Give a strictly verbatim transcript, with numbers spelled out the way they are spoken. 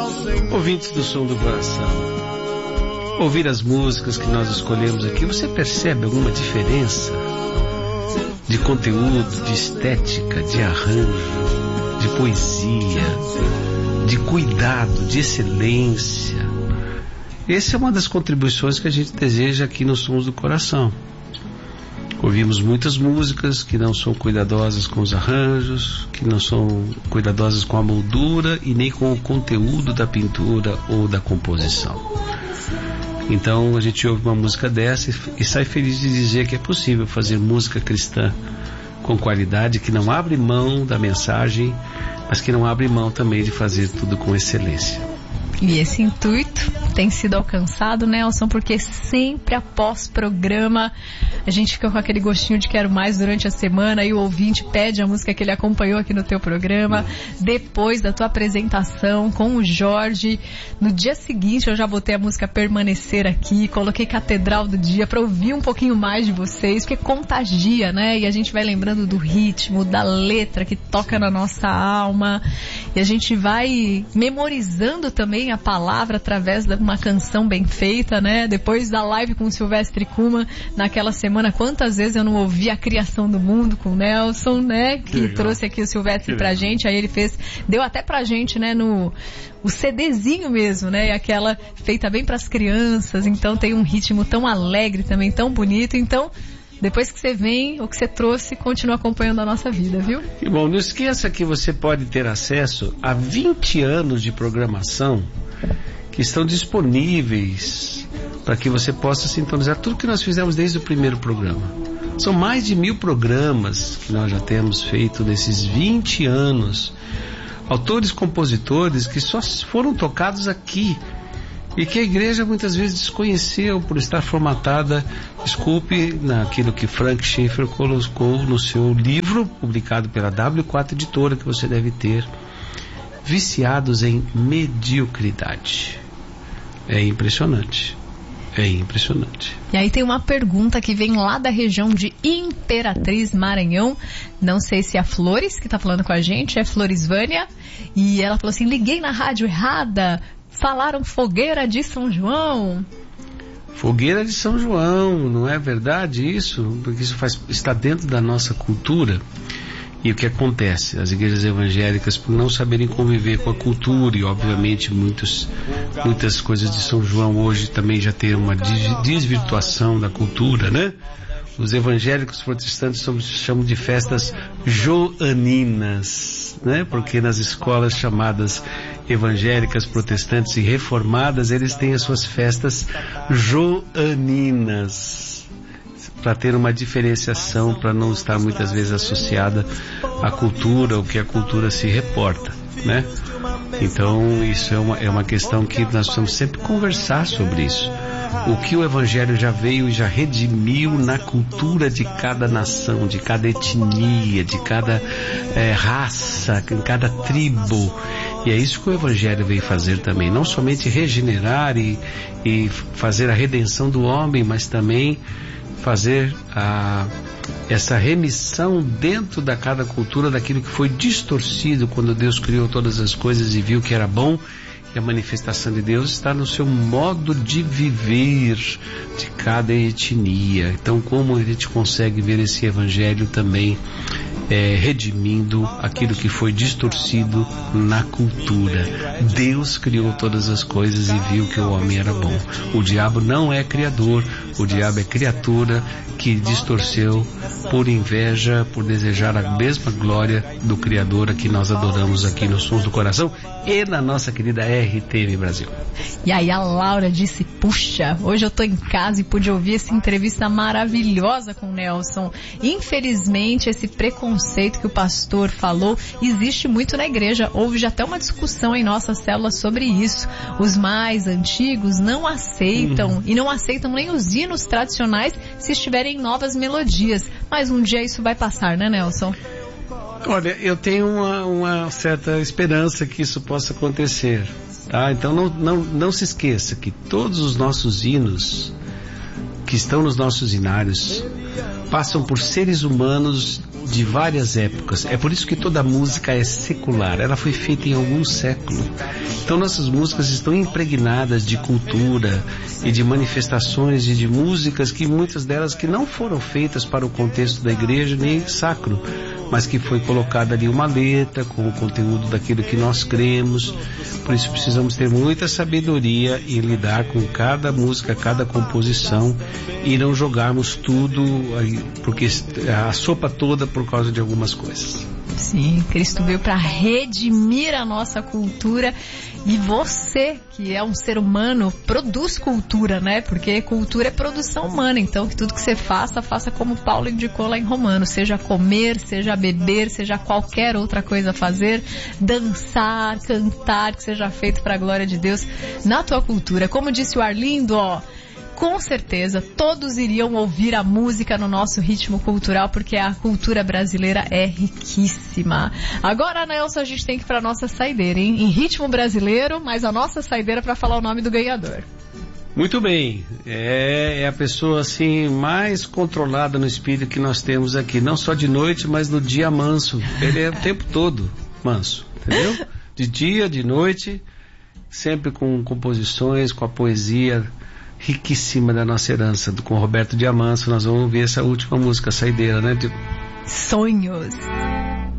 Ouvintes do Som do Coração, ouvir as músicas que nós escolhemos aqui, você percebe alguma diferença de conteúdo, de estética, de arranjo, de poesia, de cuidado, de excelência? Essa é uma das contribuições que a gente deseja aqui nos Sons do Coração. Ouvimos muitas músicas que não são cuidadosas com os arranjos, que não são cuidadosas com a moldura e nem com o conteúdo da pintura ou da composição. Então a gente ouve uma música dessa e sai feliz de dizer que é possível fazer música cristã com qualidade, que não abre mão da mensagem, mas que não abre mão também de fazer tudo com excelência. E esse intuito tem sido alcançado, né, Nelson? Porque sempre após programa a gente fica com aquele gostinho de quero mais durante a semana e o ouvinte pede a música que ele acompanhou aqui no teu programa. Depois da tua apresentação com o Jorge, no dia seguinte eu já botei a música Permanecer aqui, coloquei Catedral do Dia para ouvir um pouquinho mais de vocês, porque contagia, né? E a gente vai lembrando do ritmo, da letra que toca na nossa alma, e a gente vai memorizando também a palavra através de uma canção bem feita, né? Depois da live com o Silvestre Kuma, naquela semana, quantas vezes eu não ouvi a criação do mundo com o Nelson, né? Que, que trouxe aqui o Silvestre que pra legal. gente, aí ele fez, deu até pra gente, né, no o CDzinho mesmo, né? E aquela feita bem pras crianças, então tem um ritmo tão alegre também, tão bonito, então depois que você vem, o que você trouxe, continua acompanhando a nossa vida, viu? E bom, não esqueça que você pode ter acesso a vinte anos de programação que estão disponíveis para que você possa sintonizar tudo que nós fizemos desde o primeiro programa. São mais de mil programas que nós já temos feito nesses vinte anos. Autores, compositores que só foram tocados aqui e que a igreja muitas vezes desconheceu por estar formatada, desculpe, naquilo que Frank Schaeffer colocou no seu livro, publicado pela W quatro Editora, que você deve ter, Viciados em Mediocridade. É impressionante. É impressionante. E aí tem uma pergunta que vem lá da região de Imperatriz, Maranhão. Não sei se é a Flores que está falando com a gente, é Florisvânia. E ela falou assim, liguei na rádio errada. Falaram fogueira de São João. Fogueira de São João, não é verdade isso? Porque isso faz, está dentro da nossa cultura. E o que acontece? As igrejas evangélicas, por não saberem conviver com a cultura, e obviamente muitos, muitas coisas de São João hoje também já tem uma desvirtuação da cultura, né? Os evangélicos protestantes chamam de festas joaninas, né? Porque nas escolas chamadas evangélicas, protestantes e reformadas, eles têm as suas festas joaninas, para ter uma diferenciação, para não estar muitas vezes associada à cultura, o que a cultura se reporta, né? Então isso é uma, é uma questão que nós precisamos sempre conversar sobre isso. O que o Evangelho já veio e já redimiu na cultura de cada nação, de cada etnia, de cada é, raça, em cada tribo. E é isso que o Evangelho veio fazer também. Não somente regenerar e, e fazer a redenção do homem, mas também fazer a, essa remissão dentro da cada cultura daquilo que foi distorcido quando Deus criou todas as coisas e viu que era bom. E a manifestação de Deus está no seu modo de viver de cada etnia. Então, como a gente consegue ver esse Evangelho também é, redimindo aquilo que foi distorcido na cultura? Deus criou todas as coisas e viu que o homem era bom. O diabo não é criador, o diabo é criatura que distorceu por inveja, por desejar a mesma glória do Criador a que nós adoramos aqui nos Sons do Coração e na nossa querida R T M Brasil. E aí a Laura disse, puxa, hoje eu tô em casa e pude ouvir essa entrevista maravilhosa com o Nelson. Infelizmente, esse preconceito que o pastor falou existe muito na igreja. Houve já até uma discussão em nossa célula sobre isso. Os mais antigos não aceitam, uhum. e não aceitam nem os hinos tradicionais se estiverem em novas melodias. Mas um dia isso vai passar, né, Nelson? Olha, eu tenho uma, uma certa esperança que isso possa acontecer, tá? Então não, não, não se esqueça que todos os nossos hinos que estão nos nossos hinários passam por seres humanos de várias épocas. É por isso que toda música é secular, ela foi feita em algum século. Então nossas músicas estão impregnadas de cultura e de manifestações e de músicas que muitas delas que não foram feitas para o contexto da igreja nem sacro, mas que foi colocada ali uma letra com o conteúdo daquilo que nós cremos. Por isso precisamos ter muita sabedoria em lidar com cada música, cada composição, e não jogarmos tudo, porque a sopa toda por causa de algumas coisas. Sim, Cristo veio para redimir a nossa cultura, e você, que é um ser humano, produz cultura, né? Porque cultura é produção humana, então que tudo que você faça, faça como Paulo indicou lá em Romanos, seja comer, seja beber, seja qualquer outra coisa a fazer, dançar, cantar, que seja feito para a glória de Deus na tua cultura. Como disse o Arlindo, ó, com certeza todos iriam ouvir a música no nosso ritmo cultural, porque a cultura brasileira é riquíssima. Agora, Nelson, a gente tem que ir para nossa saideira, hein? Em ritmo brasileiro, mas a nossa saideira para falar o nome do ganhador. Muito bem, é, é a pessoa assim mais controlada no espírito que nós temos aqui, não só de noite, mas no dia manso. Ele é o tempo todo manso, entendeu? De dia, de noite, sempre com composições, com a poesia riquíssima da nossa herança, com Roberto Diamanso. Nós vamos ouvir essa última música, Saideira, né? Sonhos.